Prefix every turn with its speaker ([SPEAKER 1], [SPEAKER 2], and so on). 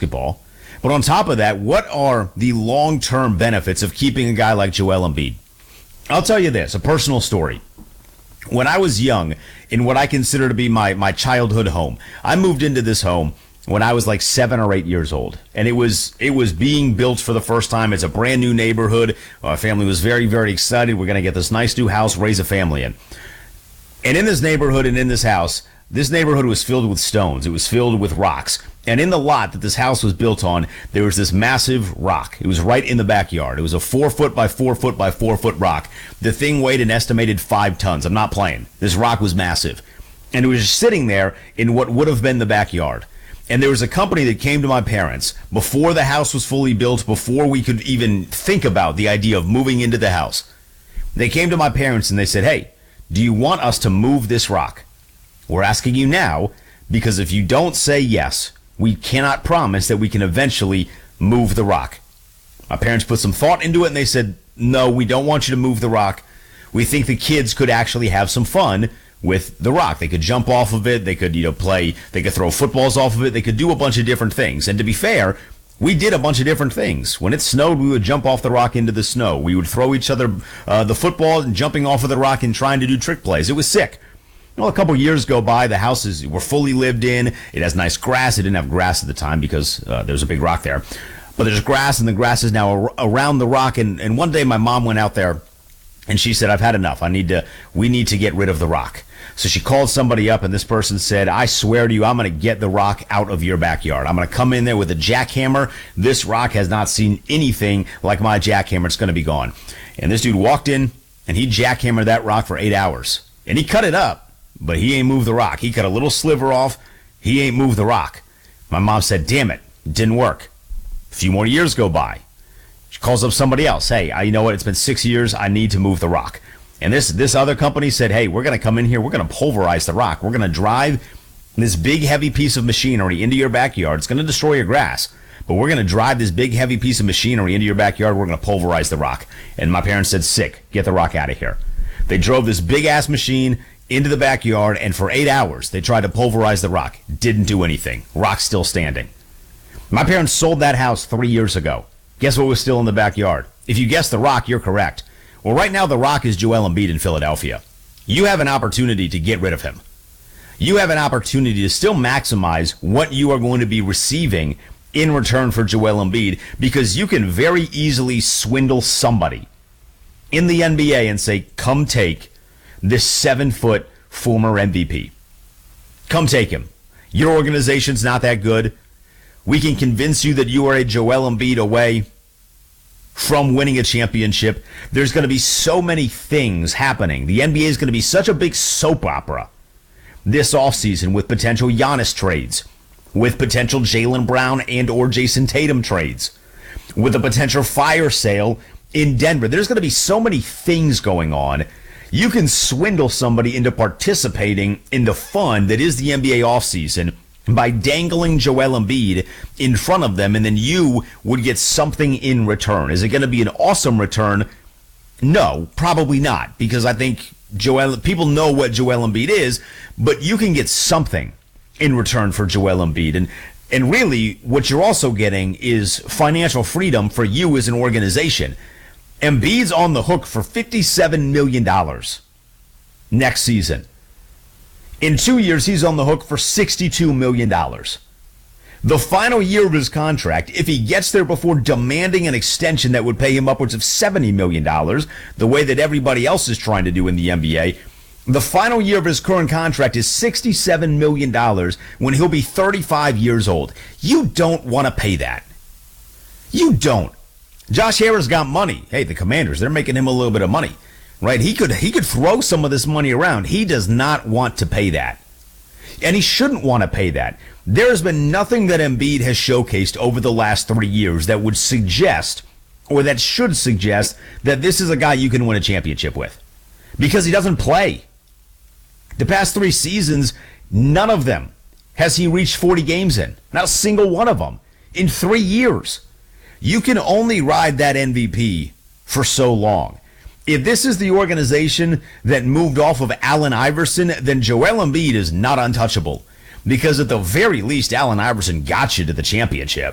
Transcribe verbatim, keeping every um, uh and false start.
[SPEAKER 1] basketball. But on top of that, what are the long-term benefits of keeping a guy like Joel Embiid? I'll tell you this, a personal story. When I was young, in what I consider to be my, my childhood home, I moved into this home when I was like seven or eight years old. And it was it was being built for the first time. It's a brand new neighborhood. Our family was very, very excited. We're going to get this nice new house, raise a family in. And in this neighborhood and in this house, this neighborhood was filled with stones. It was filled with rocks. And in the lot that this house was built on, there was this massive rock. It was right in the backyard. It was a four foot by four foot by four foot rock. The thing weighed an estimated five tons. I'm not playing. This rock was massive. And it was just sitting there in what would have been the backyard. And there was a company that came to my parents before the house was fully built, before we could even think about the idea of moving into the house. They came to my parents and they said, hey, do you want us to move this rock? We're asking you now, because if you don't say yes, we cannot promise that we can eventually move the rock. My parents put some thought into it and they said, no, we don't want you to move the rock. We think the kids could actually have some fun with the rock. They could jump off of it. They could, you know, play. They could throw footballs off of it. They could do a bunch of different things. And to be fair, we did a bunch of different things. When it snowed, we would jump off the rock into the snow. We would throw each other uh, the football and jumping off of the rock and trying to do trick plays. It was sick. Well, a couple years go by. The houses were fully lived in. It has nice grass. It didn't have grass at the time because uh, there's a big rock there. But there's grass, and the grass is now ar- around the rock. And, and one day my mom went out there, and she said, I've had enough. I need to. We need to get rid of the rock. So she called somebody up, and this person said, I swear to you, I'm going to get the rock out of your backyard. I'm going to come in there with a jackhammer. This rock has not seen anything like my jackhammer. It's going to be gone. And this dude walked in, and he jackhammered that rock for eight hours. And he cut it up, but he ain't moved the rock. He cut a little sliver off. He ain't moved the rock. My mom said, damn it, it didn't work. A few more years go by. She calls up somebody else. Hey, I, you know what? It's been six years. I need to move the rock. And this this other company said, hey, we're going to come in here. We're going to pulverize the rock. We're going to drive this big, heavy piece of machinery into your backyard. It's going to destroy your grass. But we're going to drive this big, heavy piece of machinery into your backyard. We're going to pulverize the rock. And my parents said, sick. Get the rock out of here. They drove this big-ass machine into the backyard, and for eight hours, they tried to pulverize the rock. Didn't do anything. Rock's still standing. My parents sold that house three years ago. Guess what was still in the backyard? If you guessed the rock, you're correct. Well, right now, the rock is Joel Embiid in Philadelphia. You have an opportunity to get rid of him. You have an opportunity to still maximize what you are going to be receiving in return for Joel Embiid, because you can very easily swindle somebody in the N B A and say, come take this seven-foot former M V P. Come take him. Your organization's not that good. We can convince you that you are a Joel Embiid away from winning a championship. There's going to be so many things happening. The N B A is going to be such a big soap opera this offseason with potential Giannis trades, with potential Jaylen Brown and or Jason Tatum trades, with a potential fire sale in Denver. There's going to be so many things going on. You can swindle somebody into participating in the fun that is the N B A offseason by dangling Joel Embiid in front of them, and then you would get something in return. Is it going to be an awesome return? No, probably not, because I think Joel, people know what Joel Embiid is, but you can get something in return for Joel Embiid. And and really, what you're also getting is financial freedom for you as an organization. Embiid's on the hook for fifty-seven million dollars next season. In two years, he's on the hook for sixty-two million dollars. The final year of his contract, if he gets there before demanding an extension that would pay him upwards of seventy million dollars, the way that everybody else is trying to do in the N B A, the final year of his current contract is sixty-seven million dollars when he'll be thirty-five years old. You don't want to pay that. You don't. Josh Harris got money. Hey, the Commanders, they're making him a little bit of money. Right, he could he could throw some of this money around. He does not want to pay that. And he shouldn't want to pay that. There has been nothing that Embiid has showcased over the last three years that would suggest, or that should suggest, that this is a guy you can win a championship with. Because he doesn't play. The past three seasons, none of them has he reached forty games in. Not a single one of them. In three years. You can only ride that M V P for so long. If this is the organization that moved off of Allen Iverson, then Joel Embiid is not untouchable. Because at the very least, Allen Iverson got you to the championship.